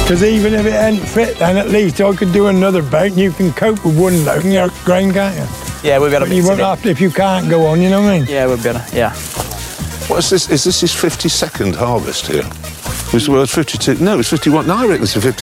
Because even if it ain't fit, then at least I could do another boat and you can cope with one load and your grain, can't you? Yeah, we'll be able to You mix won't it in. have to if you can't go on, you know what I mean? Yeah, we'll be able to, yeah. What's this? Is this his 52nd harvest here? Was it 52? No, it's 51. No, I reckon it's the